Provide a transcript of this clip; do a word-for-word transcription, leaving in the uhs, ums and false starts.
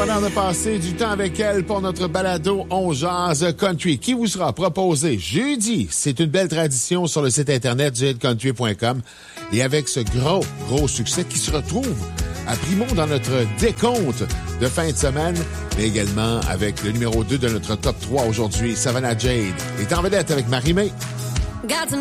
bonheur de passer du temps avec elle pour notre balado On Jase Country, qui vous sera proposé jeudi. C'est une belle tradition sur le site internet du hit country point com. Et avec ce gros, gros succès qui se retrouve à primo dans notre décompte de fin de semaine, mais également avec le numéro deux de notre top trois aujourd'hui, Savannah Jade, est en vedette avec Marie-Mé.